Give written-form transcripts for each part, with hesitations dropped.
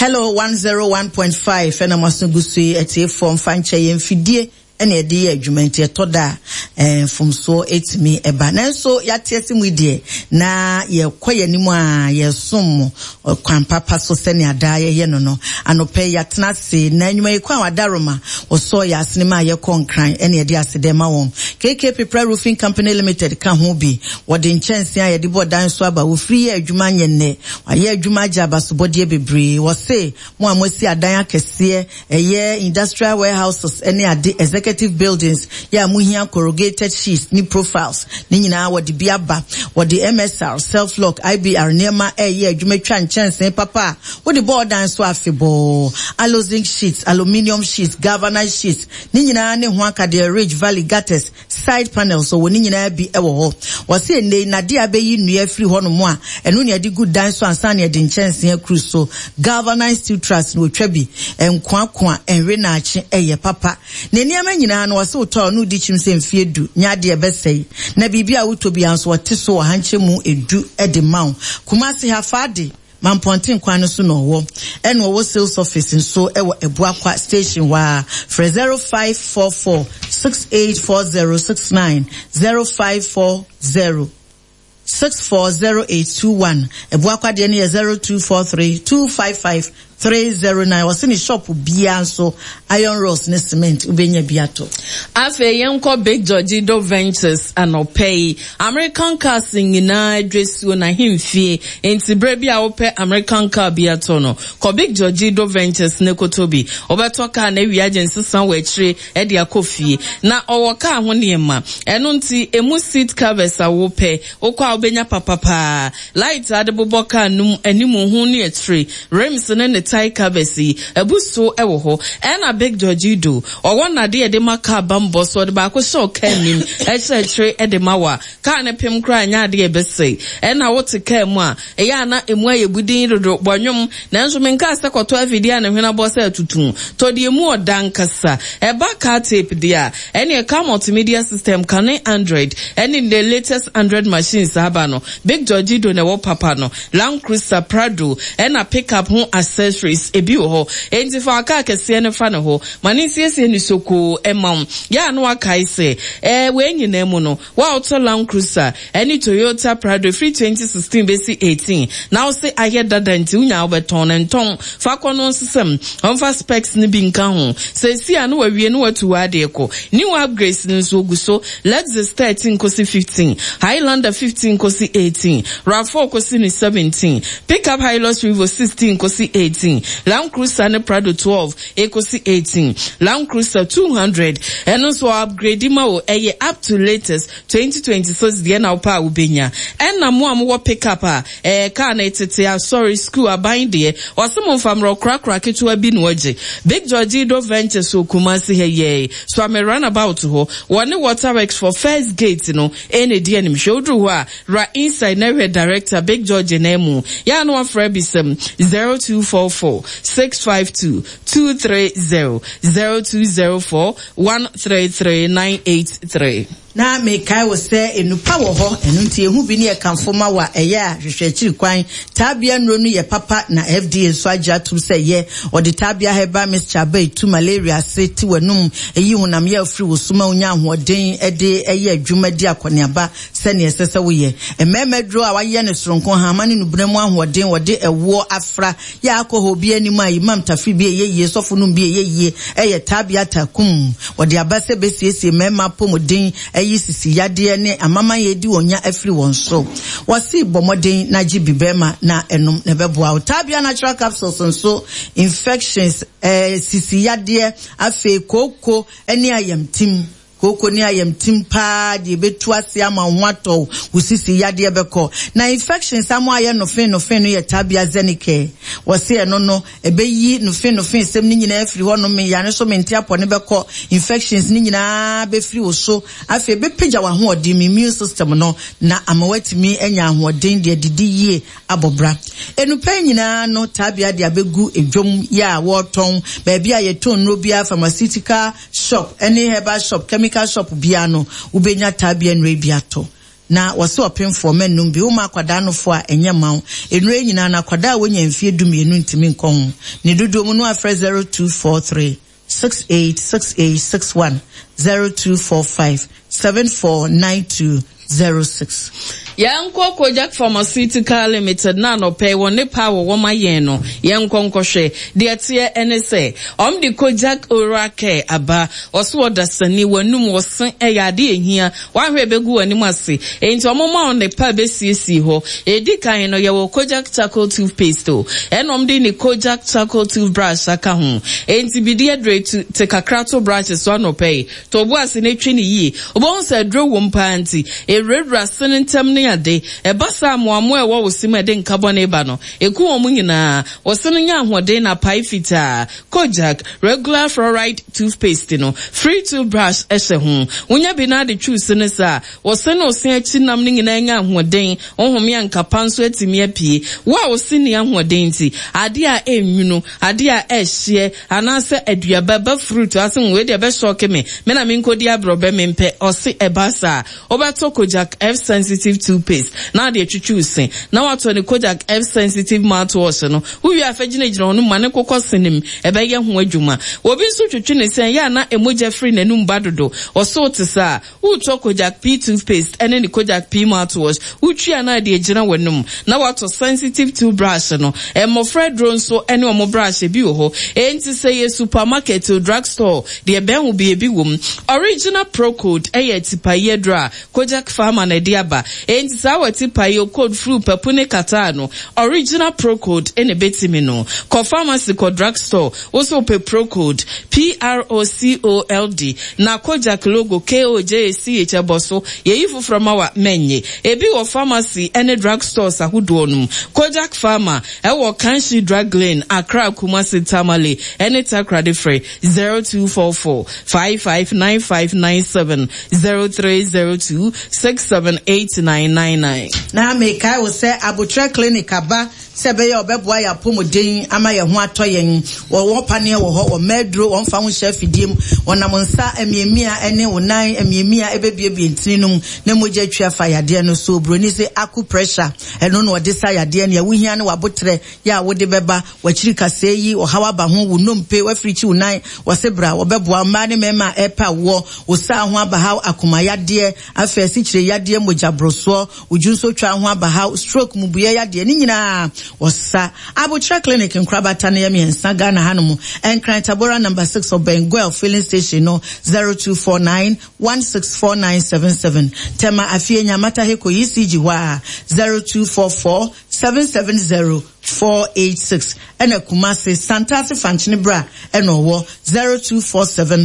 Hello 101.5 ena masungusui etie form fanche yemfidie ene edi adwumenti etoda from so etimi eba nanso yatiesi mu die na ye koye nimu a ye som kwan papa so sene ada ye no anope yatena se na anwuma ye kwa wadaroma oso ya sinema ye konkran ene edi asede ma won KKP Pre Roofing Company Limited ka ho bi wode nchense a ye de bodan so aba wo free adwuma nyenne aye adwuma jaba so bodie bebre wo se mo amosi adan akese eye industrial warehouses ene ade executive buildings ya muhia corrugated sheets ni profiles ni nyina wodi biaba wodi MSR self lock IBR nema eye adwumatwa nchense papa wodi board and so afebo zinc sheets aluminium sheets galvanized sheets ni nyina ne ho akade Ridge Valley gutters side panels so woni nyina bi ewo ho wose ene na dia beyi nua free ho no mo a eno ne ade good dan so ansa ne ade nchense akru so galvanized steel truss no twabi enkwakwa enwe na achi eye papa ne niam nyina no wase uto no di chimse mfie du nyade ebesei na bibia utobi anso wote so hanche mu edu ede maw Kumasi hafade Mampontin kwano so no wo eno wo sales office nso ewo Ebuakwa station wa 0544 684069 0540 640821 Ebuakwa de ne 0243 255 309 wasini shop bia so iron rods ne cement ubenya biato afe yenko Big George Do Ventures anopay American cars nyina adresu na himfie enti brebia ope American car biato no ko Big George Do Ventures ne kotobi obeto car na wi agency san wachire e de akofie na owo car ho niema eno nti emu seat covers awope okwa obenya papapa light adebobo car num animu hu ne etire rims ne tai kabesi ebuso ewo ho ena Big George Do owona de de maka bambo so de ba ko show kanim eche e de mawa ka ne pem kra nya de ebese ena wote ka mu a eya na emu ayebudin dodo bonyum nanso menka sekoto afidi na hwena bo se tutun to de emu odan kasa eba ka tape dia ene ka multimedia system kan Android ene the latest Android machines aba no Big George Do ne wo papa no Land Cruiser Prado ena pickup ho accessories ebi ho enti fa aka kese ne fa ne ho mani siesie ni soko emam ya no akai se we nyina mu no wa auto Land Cruiser any Toyota Prado free 2016 basi 18 now say aye dada nti unya obeton enton fa kono system onfa specs ni bi nka ho se si anu wa wie no watu ade ko new upgrades ni so guso Lexus 13 kosi 15 Highlander 15 kosi 18 RAV4 kosi ni 17 pickup Hilux Revo 16 kosi 18 Land Cruiser ne Prado 12 ekosi 18 Land Cruiser 200 and also upgrade ma o eye up to latest 2026 de na opa ubenya and na mo am wo pick up car na etete sorry school aban de osemo famro krakra ketua bi no oje Big George Do Ventures so Kumasi heye so am run about ho one waterworks for first gate no ene de anim shoulder ho a ra inside na director Big George nemu ya no afra bisem 0244 652 230 0204 133 983 na me kai wo se enupa wo ho enu ntie hu bi ne e kanfoma wa eye a hwehwechiri kwan tabia nro no ye papa na FDA so agya tum se ye odi tabia heba Mr. Bay tu malaria seti wanum eyi hunam ye afri wo suma onya ahoden ede eye adwuma di akoniaba se ne esese wo ye ememedro a waye ne soronko ha mane no bunamu ahoden wode ewo afra ya akoho bi animu ayi mam tafi bi ye sofo no bi ye eye tabia takum wode abase besiesie mema pomodin ayi sisi yade ne amama yedi onya afri won so wasi bomodin na gibibema na enum ne beboa tabia natural capsules so infections sisi yade afi koko eni ayamtim koko ni ayam timpa de betu ase ama hwato usisi yade beko na infections amo aye no fe no ye tabia zenike wose eno no ebeyi no fe sem ni nyina afiri ho no me yane so menti apone beko infections ni nyina be free wo so afi be pagya wa ho odi immune system no na amawatimi enya ho odin de didi yie abobra enupa nyina no tabia de abegu edwom ya woton ba bia ye ton no bia pharmaceutical shop any herbal shop chemical shop biano ubenya tabia nwe biato na wose open for menum bi uma kwada no fo a enye mawo enure nyina na kwada wonya mfie dumienu ntimi nkon ne dodo mu no afre 0243 686861 0245 749206. Yanko Kojak Pharmaceutical Limited na no pay won ne power wo mayen no yanko nkohwe de tie NSA the Kojak Orake aba oso odasani wanum wosen eyade ehia wahwe begu anim ase enti omoma on ne pa besiesi ho edi kan no ye wo Kojak charcoal toothpaste enom de ne Kojak charcoal toothbrush aka ho enti bidi adre to kakrato brushes so no pay to bo ase ne twi ne yi obon se adro wo mpa anti erewra senentem ne ade ebasa amoamo ewo wosim ede nkabone ba no eku omu nyina wosene nya ahode na pai fita Kojak regular fluoride toothpaste no free toothbrush ehye ho wonya bi na de choose ne sa wosene osen achi nam ne nyina nya ahode ohome ankapa nso atimi apie wa wosene ahode nti ade a enwunu ade a ehye anase aduaba ba fruit asen we de be shock me na minkodi abrobe mempe ose ebasa obato Kojak F sensitive toothpaste na de twitwusen na wato ne Kojak F sensitive mouthwash no wi afagina gina hono mane kokosenim ebeye ho adwuma obi nso twitwi ne sen ya na emoja free nanum badodo oso tesa uto Kojak P toothpaste ene ne Kojak P mouthwash utwi na de gina wanum na wato sensitive toothbrush no emofra drone so ene omo brush bi wo ho enti say supermarket or drugstore de be hu bi ebi wom original pro code tipaye dra Kojak Pharma na diaba enti sawa tipaye code flu pepune katano original pro code ene betimi no ko pharmacy ko drugstore also pe pro code PROCOLD na Kojak logo KOJACH aboso yeyifu from our menye ebi wo pharmacy ene drugstores ahodo onum Kojak Pharma ewo Kanshi Drug Lane Accra Kumasi Tamale ene takrade free 0244 559597 0302 67899. Na meka wo se Abutre Clinic aba sebe ye obeboa ya pomodin ama ye ho atoyen wo pane wo ho wo medro wo mfa ho chef diem wonam nsa emiemia ene wonan emiemia ebebiebie ntinum na moja twa fa yade no so broni se aku pressure eno no de sa yade ne wohia ne wabotre ya wo de beba wachiri kase yi wo hawa ba ho wo nompe wafrichi wonan wo sebra wo beboa ma ne mema epa wo sa ho aba ha akoma yade afa si kire yade moja broso ujunso twa ho aba ha stroke mubuye yade ni nyina wasa Abutra Clinic in Krabata na yemi ensaga na hanumu Enkran Tabora number 6 of Benguel filling station no 0249 164977 tema afie nyamata heko yisiji wa 0244 770 486 ene Kumasi Santasi Fanchini Bra eno wo 0247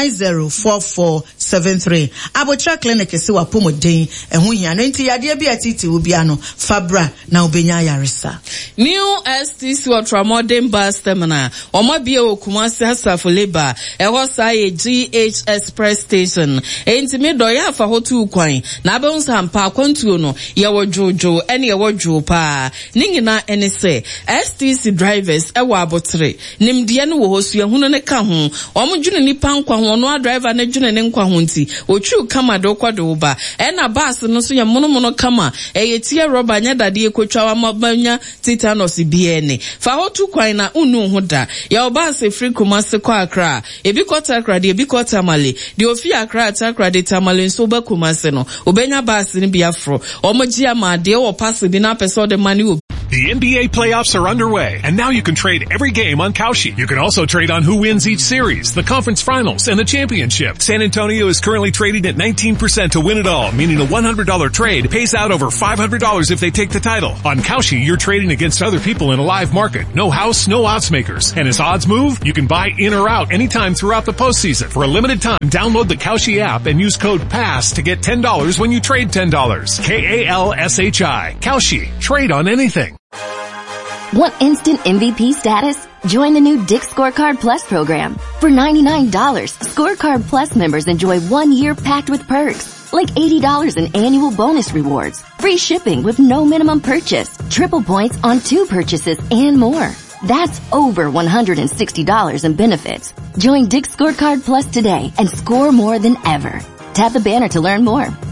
904473 Abutra Clinic esi wa pomodin ehu hia nti yade bi atiti obiano fabra na obenya yaresa New STC Ultramodern Bus Terminal omabie Kumasi Hasafo Labor eho saye GH Express Station enti me do ya fa hotu kwan na be unsampa kwantuo no ye wojojo ene ye wojo pa ningina ene STC drivers ewa abotre nimde no wo hosu ehunu ne ka ho omdwune nipa nkwa ho no driver na dwune ne nkwa ho nti otwu kama do kwado ba na bus no so ye monomono kama tie rubber nya dade ekotwa wa mabanya tetanus biene fa hotu kwan na unu ho da ya bus free Kumasi kwa Accra ebi kota Accra de ebi kota Male de ofi Accra Accra de Tamale so ba Kumasi no obenya bus ni biafro omji ama de wo pass bi na person de mani. The NBA playoffs are underway, and now you can trade every game on Kalshi. You can also trade on who wins each series, the conference finals, and the championship. San Antonio is currently trading at 19% to win it all, meaning a $100 trade pays out over $500 if they take the title. On Kalshi, you're trading against other people in a live market. No house, no odds makers. And as odds move, you can buy in or out anytime throughout the postseason. For a limited time, download the Kalshi app and use code PASS to get $10 when you trade $10. KALSHI. Kalshi. Trade on anything. Want instant MVP status? Join the new Dick's Scorecard Plus program. For $99, Scorecard Plus members enjoy 1 year packed with perks, like $80 in annual bonus rewards, free shipping with no minimum purchase, triple points on 2 purchases, and more. That's over $160 in benefits. Join Dick's Scorecard Plus today and score more than ever. Tap the banner to learn more.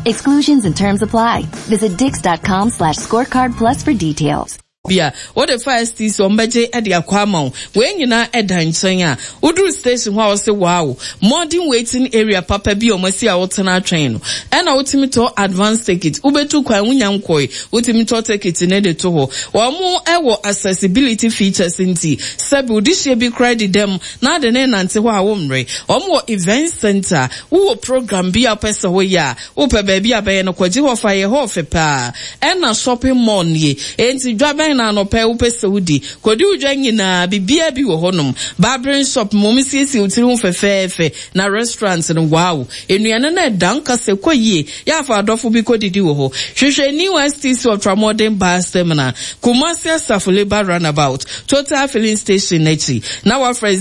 Exclusions and terms apply. Visit Dix.com/scorecard plus for details. Bia, what the first is on Beje at the Aquamon. When you na at Dansanya, Udru station house, wow, modern waiting area, Papa Bio Messia Otana train, and ultimate advance ticket, Ubetu Kwanyam Koi, ultimate ticket in Ede Toho, or more ever accessibility features in tea. Sabu, this year be credit them, not the name Antiwa Omre, or more event center, who program be a pesa waya, Upe baby a bay and a Kwajiwa fire hofe pa, and a shopping mall ye, and to drive na no pe upe Saudi kodi udwanyi na bibia bi wo honom barbering shop momisiesi utiri ho fefefe na restaurants no wow enuane na danka se koyie ya fa adofo bi kodidi wo ho hwehwe ni STC Ultra Modern Bus Terminal Kumasi Asafo Labour Runabout Total Filling Station nechi na wa fresh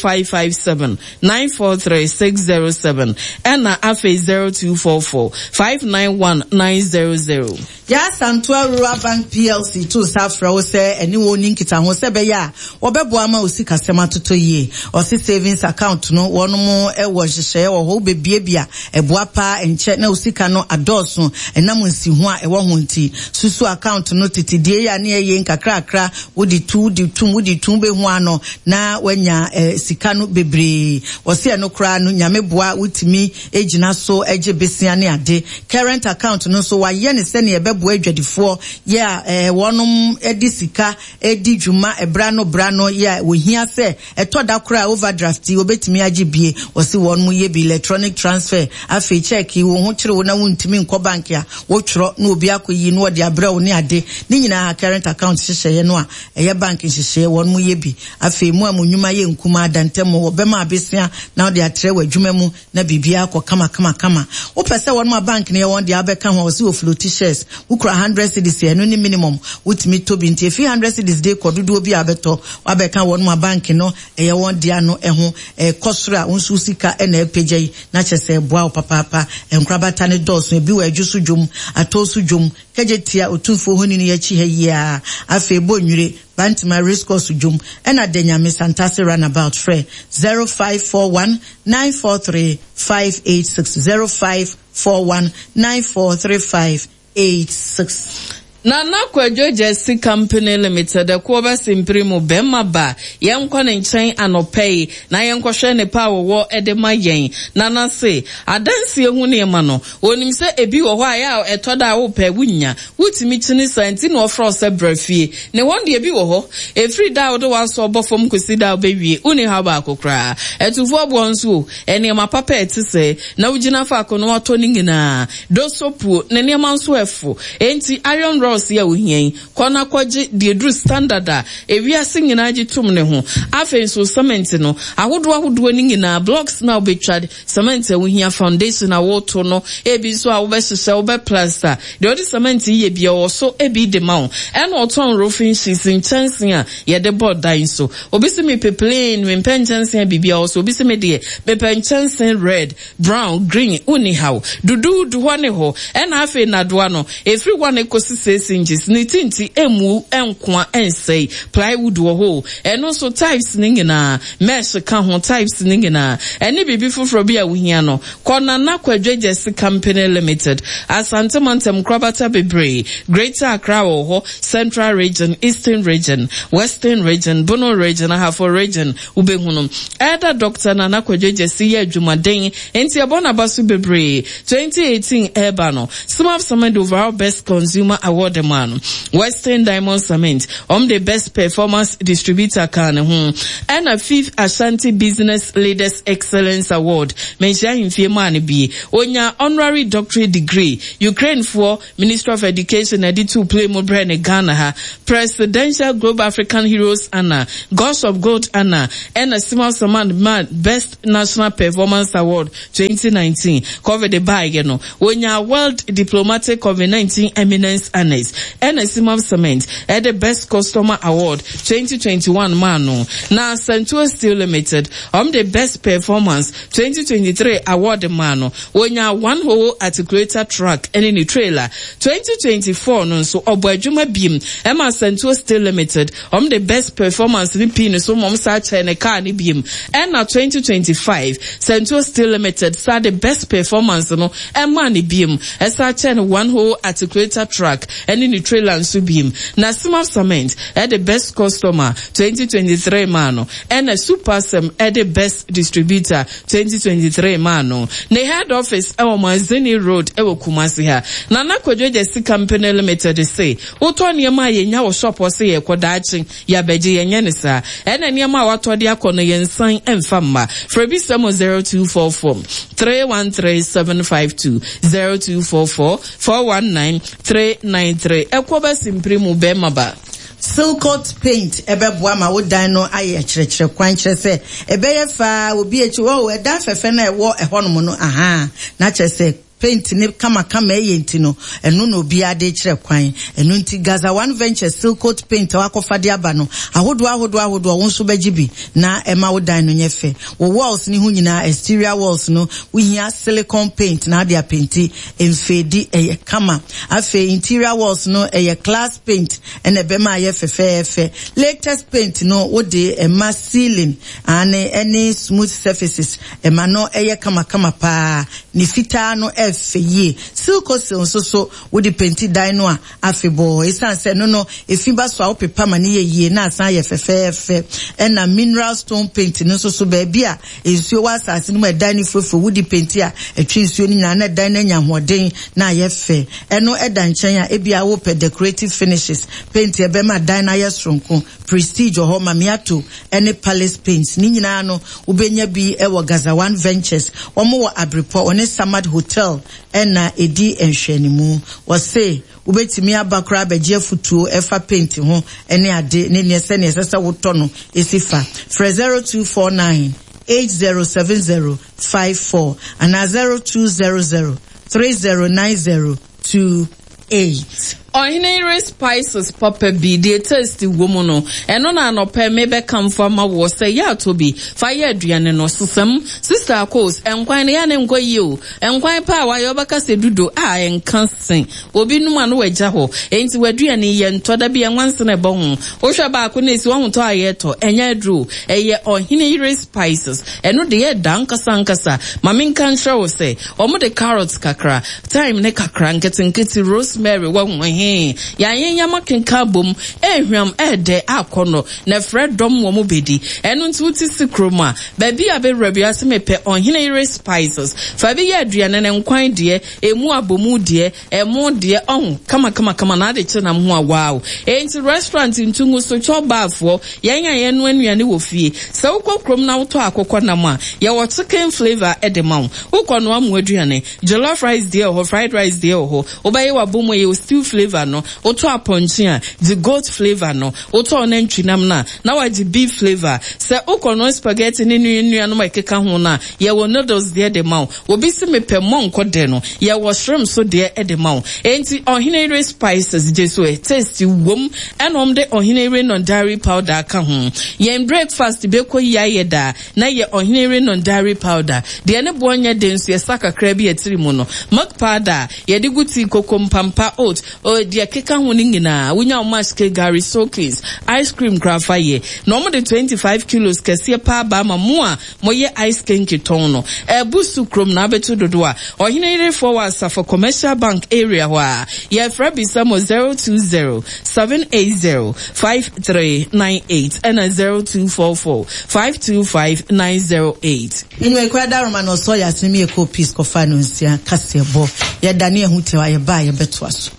0557 943 607 and na afe 0244 591 900 ya Santua Rural Bank PLC to Safra wo se eni woni nkita ho se be ya obebo ama osika sema toto ye osi savings account no wono mo ewo hyehyɛ wo ho bebiebia eboa pa enche na osika no adoso enam nsi ho a ewo ho nti susu account no titidie ya na ye nkakrakra wodi tu be ho ano na wanya sika no bebre osi eno kra no nyame boa wutimi ejina so eje besia ne ade current account no so waye ne se ne ebebo adwadifo ya wonom edi sika edi dwuma brano ya wohia se etoda kra overdraft obetimi agibie osi won mu ye bi electronic transfer afi check wo ho kire wo na wontimi nko bank ya wo tworo na obi akoyi no de abra wo ne ade ni nyina current account hyehyɛ no a eye bank hyehyɛ won mu ye bi afi mu amunwuma ye nkuma adantem wo bema abesia na de atre wa dwuma mu na bibia akɔ kama wo pese won mu bank ne won de abeka ho osi wo floaty shares ukura 100 cedis no ni minimum wutimi tobi nti 300 cedis de kodudu obi abeto wabeka won mu bank no eye won dia no eho kosura unsu sika na epejei na chese boa papa enkrabata ne doso ebi wa adwusu dwom atosu dwom kejetia otumfo honi ne yachi hayia afi bonwire Bantima Riscos dwom ena denyame Santase Runabout frɛ 0541 943 586 0541 943 586. Nana Kwadwo Jesse Company Limited Akoba Simprimo Bema ba yenkwa ne nkyɛn anɔpɛi na yenkɔhwɛ ne pa wo edema yen nana se adanse hu ne ma no onim se ebi wo hɔ a ya etoda wo pɛ wunya wutimi kyini santi na ofro se brafie ne won de ebi wo hɔ efri da wo do waso obofom kosi da obewie uni ha ba akokra etufo abo nso ene ma papa etise na wugina fa akono wato ni nyina do sopu ne ne ma nso efo enti iron ya uhien kona kwaje de dru standard a ewiase nyina agitum ne ho afenso cement no ahodo ni nyina blocks na obetwade cement uhia foundation na woto no ebi so a wobɛhyehyɛ wobɛplaster de odi cement ye bia oso ebi de ma wo ena oton roofing sheets nkyɛnse a ye de board dan so obisi me peplane me penkyɛnse bibia oso obisi me de pepenkyɛnse red brown green uni how dudu hɔ ne ho ena afe na doa no everyone ekosise inches nitinti emu enkwa ensei plywood wo ho eno so types ningina mesh ka ho types ningina eni bibi foforo bi a wohia no kona na Kwadwo Jesse Company Limited Asante Mantem Krabata Bebre Greater Accra wo ho Central Region Eastern Region Western Region Bono Region Ahafo Region ubehunum Eda Dr. Nana Kwadwo Jesse ye adwumaden enti abona basu Bebre 2018 Ebano some of the overall best consumer award the man Western Diamond Cement the best performance distributor kan ho and a 5th Ashanti Business Leaders Excellence Award mention him fie man bi onya honorary doctorate degree Ukraine for Ministry of Education edi to play mo brand Ghana ha Presidential Global African Heroes Anna Gods of Gold Anna and a small man best national performance award 2019 cover the bag onya World Diplomatic COVID-19 Eminence Anna Guinness and Simam Cement at the Best Customer Award 2021 Mano. Now Santua Steel Limited the Best Performance 2023 Award Mano. When you one whole articulator truck and in the trailer 2024 no so Obajuma Beam Emma Santua Steel Limited the Best Performance Lipin so mom such and a car ni beam and now 2025 Santua Steel Limited saw the Best Performance no Emma ni beam as such and one whole articulator truck and in the trailer and so beam. Now Simam Cement at the Best Customer 2023 Mano and a Super Sem at the Best Distributor 2023 Mano. The head office Mazini Road ewo Kumasi ha. Nana Kwadwe Jesi Company Limited say Oto niyama yenya wo shop wase ye kodachi ya beji yenye nisa. Ene niyama watu dia kono yensan enfama. Frebi Samo 0244 313752 0244 419 393. Ekwobe simprimu bemaba. Silcoat paint ebeboa ma wo dan no aye kyerɛkyerɛ kwan kyerɛ sɛ ebeye fa obi echi wo ɛda fɛfɛ na ɛwɔ ɛhɔnom no aha na kyerɛ sɛ paint ne kama eyenti no eno no obi ade kyerɛ kwan eno nti Gaza One Venture Silcoat paint wakofa de aba no ahodo wo nso bagibi na ema wo dan no nyefe wo walls ni ho nyina exterior walls no wo hia silicone paint na ade painti emfedi kama afi interior walls no glass paint ene bema aye fefefe latest paint no wo de ema ceiling ane any smooth surfaces ema no kama pa ni fita no feye silko so wo de painti dan no a afebo esan se no efiba so a opepa ma ne ye na asan ye fefefe na mineral stone paint no so baabi a ensuo wa asase no ma dan ni fofo wo de painti a etwi nsuo ni na dan na nya hoden na ye fe eno eda nchen a ebia wo pe decorative finishes paint e be ma dan na ye stronko prestige ho ma miato ene palace paints ni nyina no ubenya bi e wo Gaza One Ventures omo wo Abrepo one Samad Hotel ena edi enhwanimu wose ubetimi abakra abegye futuo efa paint ho ene ade ne nese ne sesa woto no esifa 0249 807054 and 0200 309028. Ohinere spices papa bi de tasty woman no eno na no pe me be kam for ma wo say ya to bi fire aduane no sesam sister course enkwan ya ne nkwa yi o enkwan pa wa yo baka se dudo a enkan sen obi numa no waja ho enti waduane ye ntoda bi enwanse na bo ho wo hwa ba ko na si wo ho aye to enya dru eye Ohinere spices eno de ye dan kasa mamin kan show say omo de carrots kakra time ne kakra nketi rosemary wa ho ya yenya kenka bom ehwam ede akono na fredom wo mo bedi eno nti wuti sikroma baby abewrabi asemepe Ohinere spices fa bi ya aduane ne nkwan de emu abomu de emu de kama na de chena ho a wow enti restaurant ntungu so chobafo yenya yenu anuane wo fie se ukokrom na wuto akokọ na ma ya wo chicken flavor edema ukono amu aduane jollof rice de ho fried rice de ho obaye wa bomu ye stew flavor no oto aponchia the goat flavor no oto onantwinam na waji beef flavor se ukono spaghetti ni nua no makeka ho na ye wo noodles de de maw obi se mepe monko de no ye wo shrimp so de de maw enti Ohinere spices jesu taste wom enom de Ohinere non-dairy powder ka ho ye breakfast be ko yaye da na ye Ohinere non-dairy powder de ne bonya de nsu ye saka krabi etiri mu no milk powder ye de guti kokompampa oat o de keka ho nyina wonya maske gari soakings ice cream grafaye no mo de 25 kilos kese pa ba ma mo a moye ice cream kiton no busu krom na betu dodo a Ohinere forward for commercial bank area wa ye frabi samo 020 780 5398 and 0244 525 908 inwe kwada Roman Osoya simi eko peace ko fanu nsia kasebo ye dane ehu tewa ye ba ye beto aso